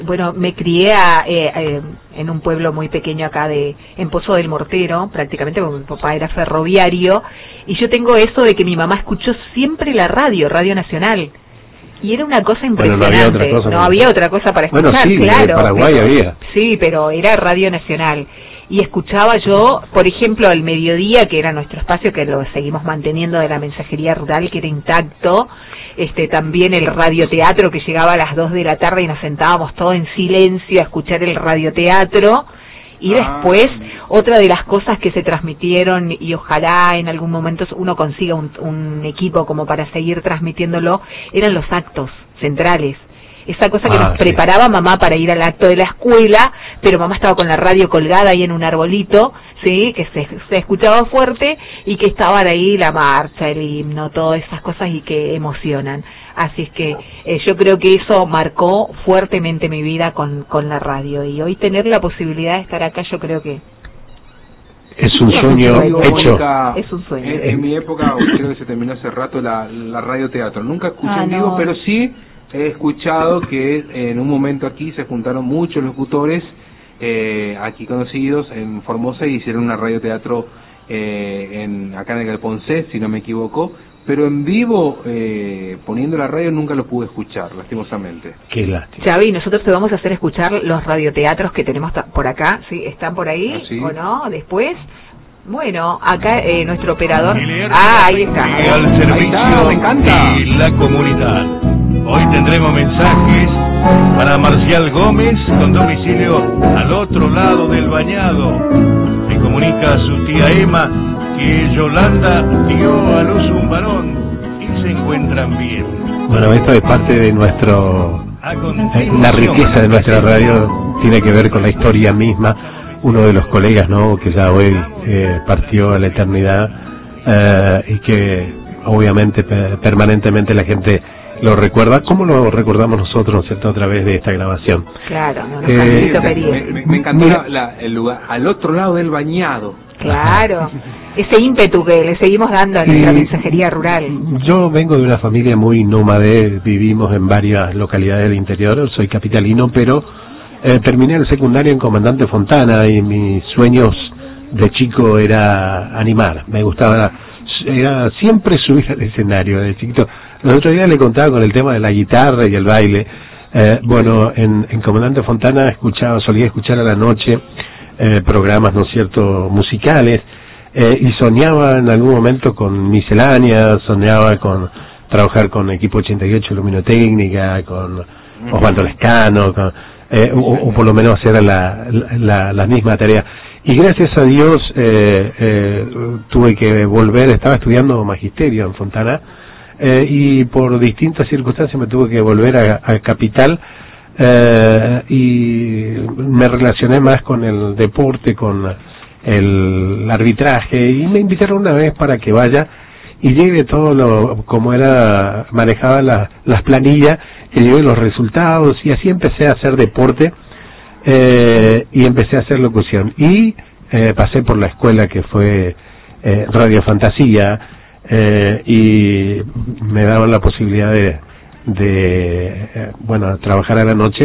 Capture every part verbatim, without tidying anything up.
Bueno, me crié a, eh, eh, en un pueblo muy pequeño acá de en Pozo del Mortero, prácticamente, porque mi papá era ferroviario, y yo tengo eso de que mi mamá escuchó siempre la radio, Radio Nacional, y era una cosa impresionante. Bueno, no había otra cosa, no había otra cosa para escuchar, bueno, sí, claro. En Paraguay pero, había. Sí, pero era Radio Nacional. Y escuchaba yo, por ejemplo, al mediodía, que era nuestro espacio, que lo seguimos manteniendo, de la mensajería rural, que era intacto, este también el radioteatro, que llegaba a las dos de la tarde y nos sentábamos todos en silencio a escuchar el radioteatro. Y después, otra de las cosas que se transmitieron, y ojalá en algún momento uno consiga un, un equipo como para seguir transmitiéndolo, eran los actos centrales. Esa cosa que ah, nos sí. preparaba mamá para ir al acto de la escuela, pero mamá estaba con la radio colgada ahí en un arbolito, sí, que se, se escuchaba fuerte, y que estaban ahí la marcha, el himno, todas esas cosas, y que emocionan. Así es que eh, yo creo que eso marcó fuertemente mi vida con, con la radio, y hoy tener la posibilidad de estar acá, yo creo que es un sueño hecho. Mónica, es un sueño. En, en mi época, creo que se terminó hace rato la, la radioteatro. Nunca escuché ah, en vivo, no. pero sí he escuchado que en un momento aquí se juntaron muchos locutores eh, aquí conocidos en Formosa y hicieron una radioteatro eh, en, acá en el Galponcé, si no me equivoco, pero en vivo, eh, poniendo la radio, nunca lo pude escuchar, lastimosamente. Qué lástima. Xavi, nosotros te vamos a hacer escuchar los radioteatros que tenemos por acá, ¿sí? ¿Están por ahí ¿Ah, sí? o no? Después, bueno, acá eh, nuestro operador... Ah, ahí está. Al servicio ahí está, me encanta. de la comunidad. Hoy tendremos mensajes para Marcial Gómez, con domicilio al otro lado del bañado. Me comunica a su tía Emma que Yolanda dio a luz un varón y se encuentran bien. Bueno, esto es parte de nuestro... Eh, la riqueza de nuestra radio tiene que ver con la historia misma. Uno de los colegas, ¿no?, que ya hoy eh, partió a la eternidad, eh, y que obviamente pe- permanentemente la gente lo recuerda, como lo recordamos nosotros, ¿cierto?, a través de esta grabación. Claro, no, no, eh, me, me, me encantó la, la, el lugar, al otro lado del bañado. Claro, ese ímpetu que le seguimos dando a nuestra mensajería rural. Yo vengo de una familia muy nómade, vivimos en varias localidades del interior, soy capitalino, pero eh, terminé el secundario en Comandante Fontana y mis sueños de chico era animar, me gustaba, era siempre subir al escenario de chiquito. El otro día le contaba con el tema de la guitarra y el baile. Eh, bueno, en, en Comandante Fontana escuchaba, solía escuchar a la noche eh, programas, ¿no es cierto?, musicales, eh, y soñaba en algún momento con miscelánea, soñaba con trabajar con Equipo ochenta y ocho Luminotécnica, con Osvaldo Lescano, con, eh, o, o por lo menos hacer la, la, la, la misma tarea. Y gracias a Dios eh, eh, tuve que volver, estaba estudiando magisterio en Fontana, Eh, y por distintas circunstancias me tuve que volver a, a Capital, eh, y me relacioné más con el deporte, con el arbitraje, y me invitaron una vez para que vaya y lleve todo lo como era manejaba la, las planillas, que lleve los resultados, y así empecé a hacer deporte, eh, y empecé a hacer locución, y eh, pasé por la escuela que fue eh, Radio Fantasía, Eh, y me daban la posibilidad de, de eh, bueno, trabajar a la noche,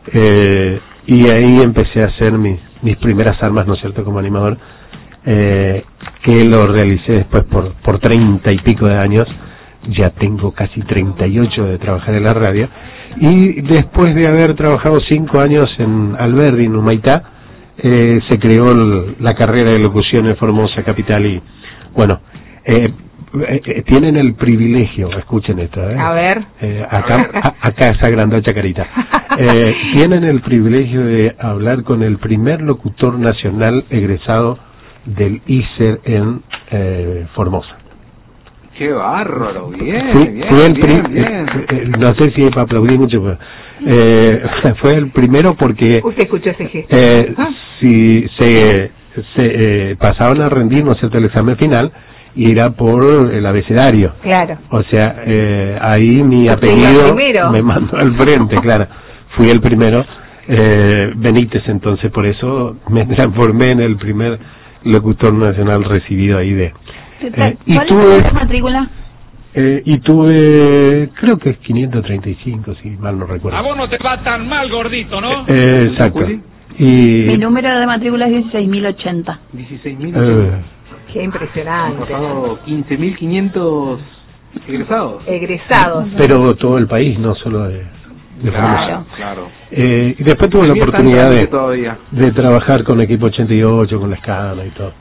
eh, y ahí empecé a hacer mis, mis primeras armas, ¿no es cierto?, como animador, eh, que lo realicé después por, por treinta y pico de años. Ya tengo casi treinta y ocho de trabajar en la radio, y después de haber trabajado cinco años en Alberdi, en Humaitá, eh, se creó el, la carrera de locución en Formosa Capital, y bueno, eh, Eh, tienen el privilegio, escuchen esto, ¿eh? A ver. Eh, acá, a, acá esa grandocha carita. Eh, tienen el privilegio de hablar con el primer locutor nacional egresado del I C E R en eh, Formosa. ¡Qué bárbaro! Bien, fue, bien, fue el bien, prim- bien. Eh, eh, no sé si para aplaudir mucho, pero eh, fue el primero porque... Usted escuchó ese gesto. Eh, ¿Ah? Si se, se eh, pasaban a rendir, ¿no es cierto?, el examen final, y era por el abecedario. Claro. O sea, eh, ahí mi Usted apellido primero. me mandó al frente, claro. Fui el primero. Eh, Benítez, entonces, por eso me transformé en el primer locutor nacional recibido ahí de... Eh, y ¿Cuál tú es es tu matrícula? Eh, y tuve, creo que es quinientos treinta y cinco, si mal no recuerdo. A vos no te va tan mal, gordito, ¿no? Eh, exacto. Y... Mi número de matrícula es dieciséis mil ochenta. dieciséis mil. Eh, Qué impresionante. Han pasado quince mil quinientos egresados. Egresados. pero todo el país, no solo de, de Claro, Formosa. claro. Eh, y después tuve la También oportunidad están de, todavía. de trabajar con Equipo ochenta y ocho, con la escala y todo.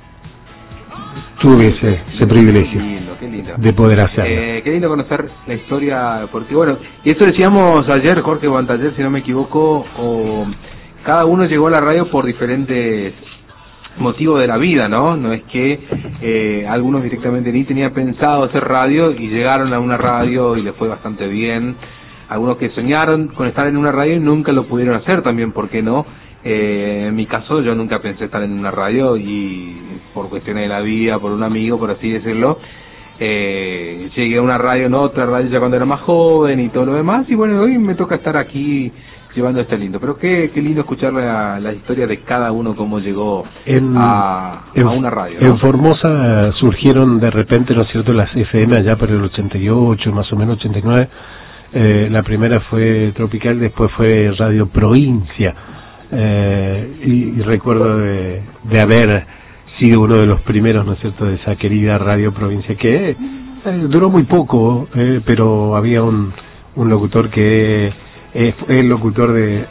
Tuve ese, ese Qué privilegio lindo, qué lindo. de poder hacerlo. Eh, qué lindo conocer la historia, porque bueno, y eso decíamos ayer, Jorge, o anteayer, si no me equivoco, o cada uno llegó a la radio por diferentes motivos de la vida, ¿no? No es que eh, algunos directamente ni tenían pensado hacer radio y llegaron a una radio y les fue bastante bien. Algunos que soñaron con estar en una radio y nunca lo pudieron hacer también, ¿por qué no? Eh, en mi caso yo nunca pensé estar en una radio y por cuestiones de la vida, por un amigo, por así decirlo, eh, llegué a una radio, no otra radio ya cuando era más joven y todo lo demás, y bueno, hoy me toca estar aquí llevando este lindo. Pero qué, qué lindo escuchar la, la historia de cada uno, cómo llegó En, a, en, a una radio, ¿no? En Formosa surgieron de repente, ¿no es cierto?, las F M allá por el ochenta y ocho, más o menos ochenta y nueve. Eh, la primera fue Tropical, después fue Radio Provincia. Eh, y, y recuerdo de, de haber sido uno de los primeros, ¿no es cierto?, de esa querida Radio Provincia, que eh, duró muy poco, eh, pero había un, un locutor que eh, fue el locutor de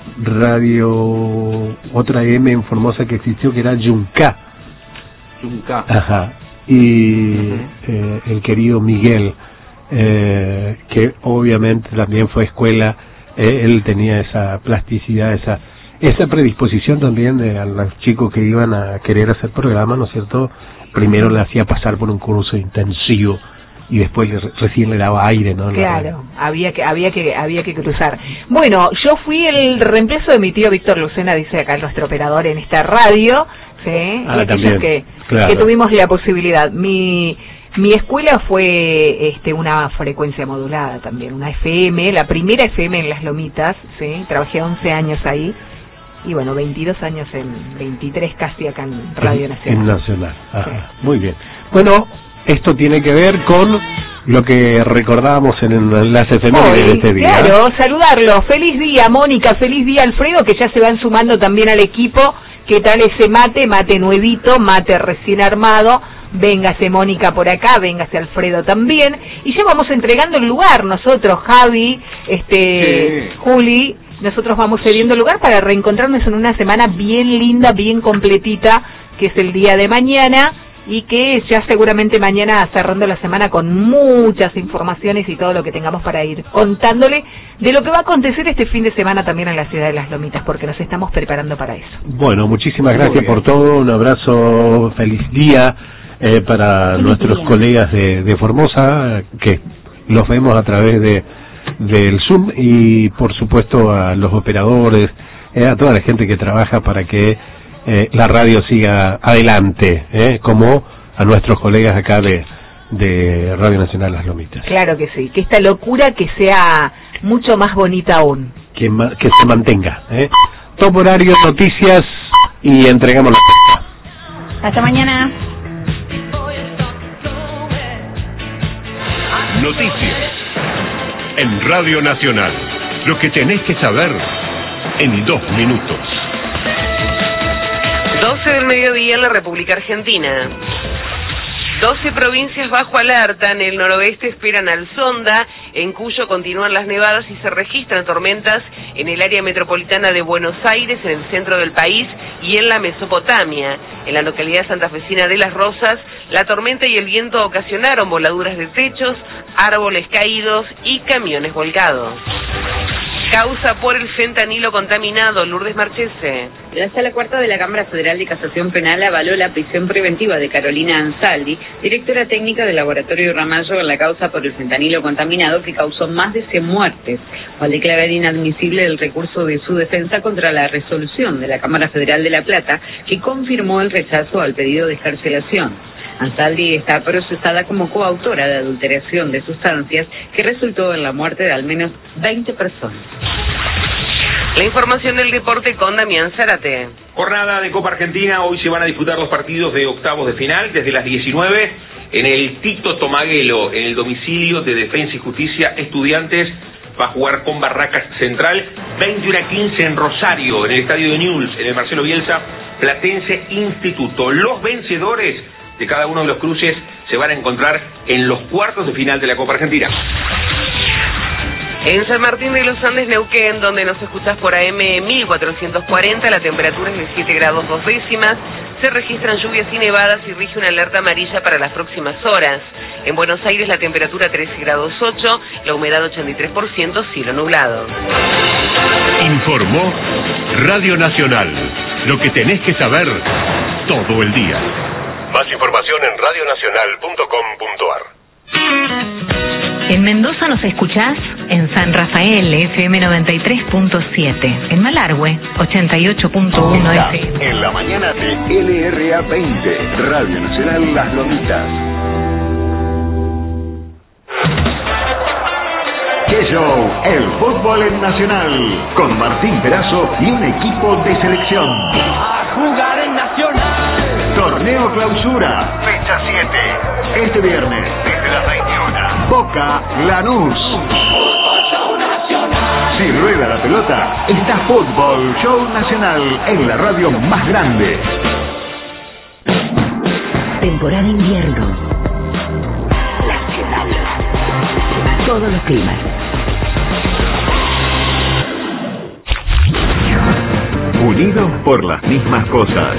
Radio otra M en Formosa que existió, que era Yunca. Yunca. Ajá. Y uh-huh. eh, el querido Miguel, eh, que obviamente también fue escuela, eh, él tenía esa plasticidad, esa esa predisposición también de a los chicos que iban a querer hacer programa, ¿no es cierto? Primero le hacía pasar por un curso intensivo y después le, recién le daba aire, ¿no? Claro, había que había que había que cruzar. Bueno, yo fui el reemplazo de mi tío Víctor Lucena, dice acá nuestro operador en esta radio, ¿sí? Ah, y también, que, claro. que tuvimos la posibilidad. Mi mi escuela fue este una frecuencia modulada también, una F M, la primera F M en Las Lomitas, ¿sí? Trabajé once años ahí. Y bueno, veintidós años en veintitrés casi acá en Radio Nacional. En Nacional, ajá, sí. Muy bien. Bueno, esto tiene que ver con lo que recordábamos en las efemérides de este día. Claro, saludarlo. Feliz día, Mónica, feliz día, Alfredo, que ya se van sumando también al equipo. ¿Qué tal ese mate? Mate nuevito, mate recién armado. Véngase Mónica por acá, véngase Alfredo también. Y ya vamos entregando el lugar nosotros, Javi, este, sí. Juli. Nosotros vamos cediendo lugar para reencontrarnos en una semana bien linda, bien completita, que es el día de mañana, y que ya seguramente mañana cerrando la semana con muchas informaciones y todo lo que tengamos para ir contándole de lo que va a acontecer este fin de semana también en la ciudad de Las Lomitas, porque nos estamos preparando para eso. Bueno, muchísimas gracias por todo, un abrazo, feliz día eh, para feliz nuestros día. Colegas de, de Formosa, que los vemos a través de del Zoom, y por supuesto a los operadores, eh, a toda la gente que trabaja para que eh, la radio siga adelante, eh, como a nuestros colegas acá de, de Radio Nacional Las Lomitas. Claro que sí, que esta locura que sea mucho más bonita aún. Que, ma que se mantenga. Eh. Top horario, noticias y entregamos la fiesta. Hasta mañana. Noticias en Radio Nacional. Lo que tenés que saber en dos minutos. doce del mediodía en la República Argentina. doce provincias bajo alerta. En el noroeste esperan al Sonda, en Cuyo continúan las nevadas y se registran tormentas en el área metropolitana de Buenos Aires, en el centro del país y en la Mesopotamia. En la localidad santafesina de Las Rosas, la tormenta y el viento ocasionaron voladuras de techos, árboles caídos y camiones volcados. Causa por el fentanilo contaminado, Lourdes Marchese. La Sala Cuarta de la Cámara Federal de Casación Penal avaló la prisión preventiva de Carolina Ansaldi, directora técnica del Laboratorio Ramallo, en la causa por el fentanilo contaminado que causó más de cien muertes, al declarar inadmisible el recurso de su defensa contra la resolución de la Cámara Federal de La Plata, que confirmó el rechazo al pedido de excarcelación. Ansaldi está procesada como coautora de adulteración de sustancias que resultó en la muerte de al menos veinte personas. La información del deporte con Damián Zárate. Jornada de Copa Argentina, hoy se van a disputar los partidos de octavos de final desde las diecinueve. En el Tito Tomaguelo, en el domicilio de Defensa y Justicia, Estudiantes va a jugar con Barracas Central. veintiuno a quince en Rosario, en el estadio de Newell's, en el Marcelo Bielsa, Platense Instituto. Los vencedores de cada uno de los cruces se van a encontrar en los cuartos de final de la Copa Argentina. En San Martín de los Andes, Neuquén, donde nos escuchás por A M mil cuatrocientos cuarenta, la temperatura es de siete grados dos décimas, se registran lluvias y nevadas y rige una alerta amarilla para las próximas horas. En Buenos Aires la temperatura trece grados ocho, la humedad ochenta y tres por ciento, cielo nublado. Informó Radio Nacional, lo que tenés que saber todo el día. Más información en radio nacional punto com punto a r. En Mendoza nos escuchás en San Rafael, F M noventa y tres punto siete. En Malargüe, ochenta y ocho punto uno F M. En la mañana de L R A veinte, Radio Nacional Las Lomitas. ¡Qué show! El fútbol en Nacional. Con Martín Perazo y un equipo de selección. A jugar en Nacional. Torneo Clausura. Fecha siete. Este viernes, desde las veintiuna. Boca Lanús. Si rueda la pelota, está Fútbol Show Nacional en la radio más grande. Temporada invierno. Nacional. Todos los climas. Unidos por las mismas cosas.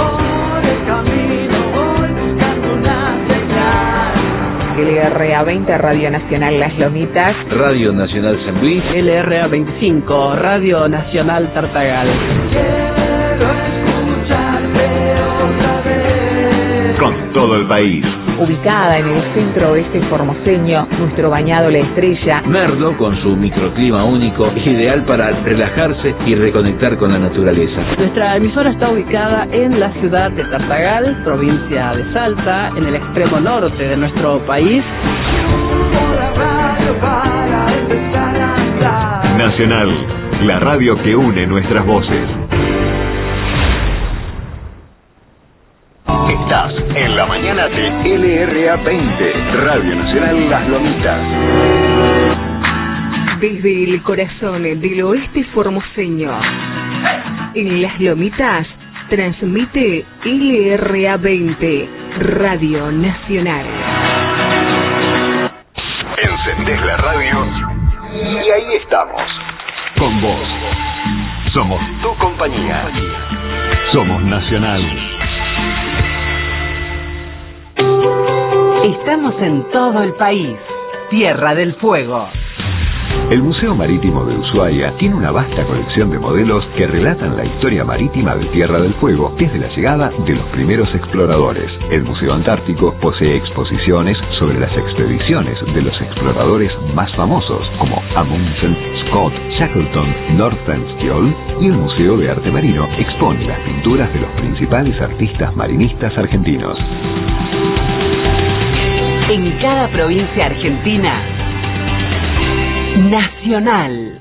L R A veinte, Radio Nacional Las Lomitas. Radio Nacional San Luis. L R A veinticinco, Radio Nacional Tartagal. Con todo el país. Ubicada en el centro oeste formoseño, nuestro bañado La Estrella. Merlo, con su microclima único, ideal para relajarse y reconectar con la naturaleza. Nuestra emisora está ubicada en la ciudad de Tartagal, provincia de Salta, en el extremo norte de nuestro país. Nacional, la radio que une nuestras voces. Estás en la mañana de L R A veinte, Radio Nacional Las Lomitas. Desde el corazón del oeste formoseño, en Las Lomitas, transmite L R A veinte, Radio Nacional. Encendés la radio y ahí estamos. Con vos. Somos tu compañía. Somos Nacional. Estamos en todo el país. Tierra del Fuego. El Museo Marítimo de Ushuaia tiene una vasta colección de modelos que relatan la historia marítima de Tierra del Fuego desde la llegada de los primeros exploradores. El Museo Antártico posee exposiciones sobre las expediciones de los exploradores más famosos, como Amundsen, Scott, Shackleton, Nordenskjöld, y el Museo de Arte Marino expone las pinturas de los principales artistas marinistas argentinos. En cada provincia argentina, Nacional.